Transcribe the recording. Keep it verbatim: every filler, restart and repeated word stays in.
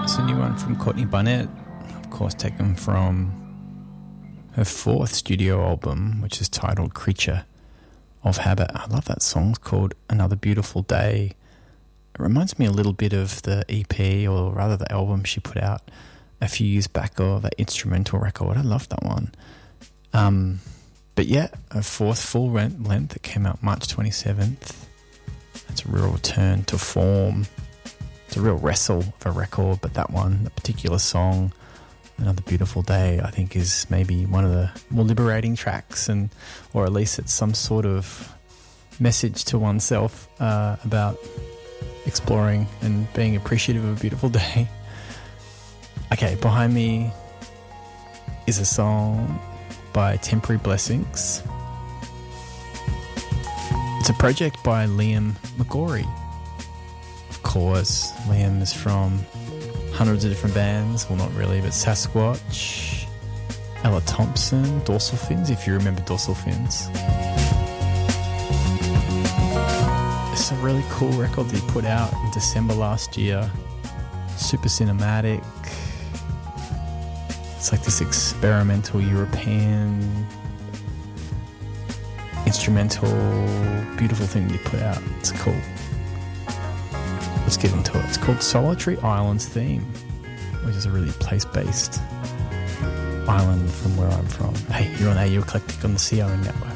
It's a new one from Courtney Barnett, of course taken from her fourth studio album, which is titled Creature of Habit. I love that song. It's called Another Beautiful Day. It reminds me a little bit of the E P, or rather the album she put out a few years back, or that instrumental record. I love that one. Um, but yeah, a fourth full length that came out March twenty-seventh. It's a real return to form. It's a real wrestle of a record, but that one, the particular song, Another Beautiful Day, I think is maybe one of the more liberating tracks, and or at least it's some sort of message to oneself uh, about exploring and being appreciative of a beautiful day. Okay, behind me is a song by Temporary Blessings. It's a project by Liam McGorry. Of course, Liam is from hundreds of different bands. Well, not really, but Sasquatch, Ella Thompson, Dorsal Fins, if you remember Dorsal Fins. It's a really cool record that he put out in December last year. Super cinematic. It's like this experimental European instrumental beautiful thing that he put out. It's cool. Let's get into it. It's called Solitary Islands Theme, which is a really place-based island from where I'm from. Hey, you're on A U Eclectic on the C O N Network.